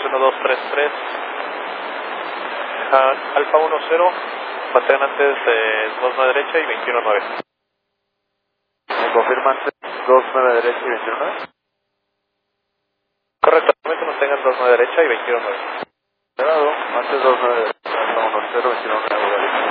1233, Alfa 10, mantengan antes 29 derecha y 219. ¿Me confirman 29 derecha y 219? Correcto, mantengan 29 derecha y 219. Cerrado, antes 29 derecha, Alfa 10, 219.